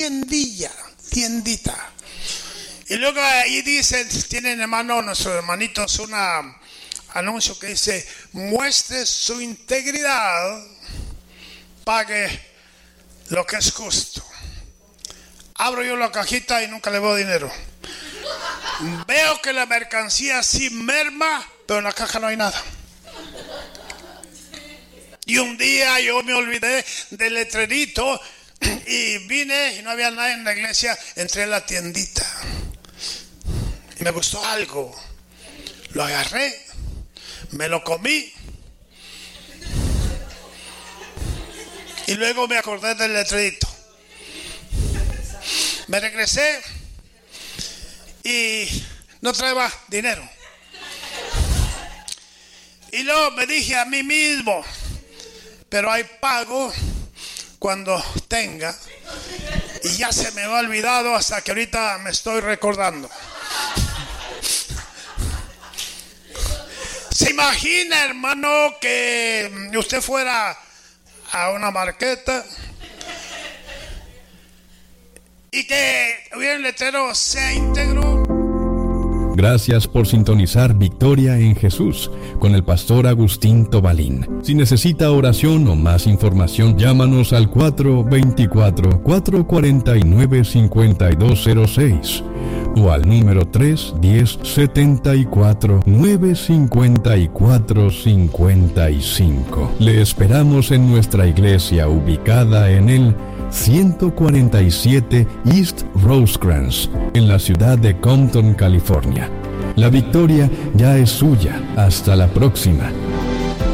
tiendita. Y luego ahí dicen, tienen hermano, nuestros hermanitos, un anuncio que dice: muestre su integridad, pague lo que es justo. Abro yo la cajita y nunca le veo dinero. Veo que la mercancía sí merma, pero en la caja no hay nada. Y un día yo me olvidé del letrerito y vine y no había nadie en la iglesia. Entré a la tiendita y me gustó algo. Lo agarré, me lo comí y luego me acordé del letrerito. Me regresé y no traía dinero. Y luego me dije a mí mismo: pero hay pago cuando tenga. Y ya se me ha olvidado hasta que ahorita me estoy recordando. ¿Se imagina, hermano, que usted fuera a una marqueta y que hubiera un letrero sea íntegro? Gracias por sintonizar Victoria en Jesús con el pastor Agustín Tobalín. Si necesita oración o más información, llámanos al 424-449-5206 o al número 310-74-954-55. Le esperamos en nuestra iglesia ubicada en el 147 East Rosecrans, en la ciudad de Compton, California. La victoria ya es suya. Hasta la próxima.